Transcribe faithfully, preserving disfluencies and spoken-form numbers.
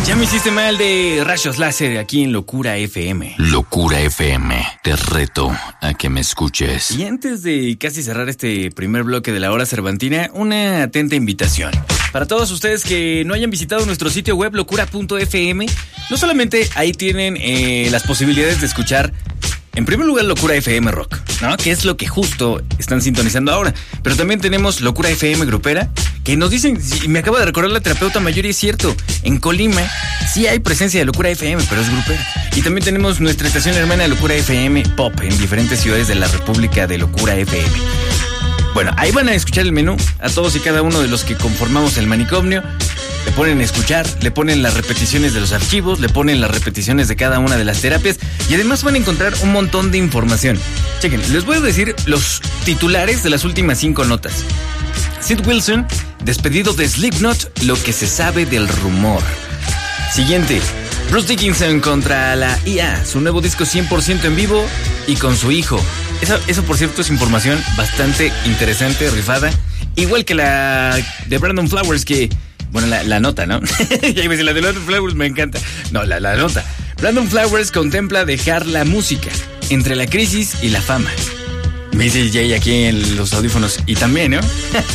Ya me hiciste mal de Rayos Láser aquí en Locura F M. Locura F M, te reto a que me escuches. Y antes de casi cerrar este primer bloque de la hora cervantina, una atenta invitación. Para todos ustedes que no hayan visitado nuestro sitio web locura punto f m, no solamente ahí tienen eh, las posibilidades de escuchar, en primer lugar, Locura F M Rock, ¿no? Que es lo que justo están sintonizando ahora. Pero también tenemos Locura F M Grupera, que nos dicen, y me acaba de recordar la terapeuta mayor y es cierto, en Colima sí hay presencia de Locura F M, pero es grupera. Y también tenemos nuestra estación hermana de Locura F M Pop en diferentes ciudades de la República de Locura F M. Bueno, ahí van a escuchar el menú a todos y cada uno de los que conformamos el manicomio. Le ponen a escuchar, le ponen las repeticiones de los archivos, le ponen las repeticiones de cada una de las terapias y además van a encontrar un montón de información. Chequen, les voy a decir los titulares de las últimas cinco notas. Sid Wilson, despedido de Slipknot, lo que se sabe del rumor. Siguiente, Bruce Dickinson contra la I A, su nuevo disco cien por ciento en vivo y con su hijo. Eso, eso por cierto es información bastante interesante, rifada. Igual que la de Brandon Flowers, que... Bueno, la, la nota, ¿no? Ya iba a decir, la de Brandon Flowers me encanta. No, la, la nota. Brandon Flowers contempla dejar la música entre la crisis y la fama. Me dice Jay aquí en los audífonos. Y también, ¿no?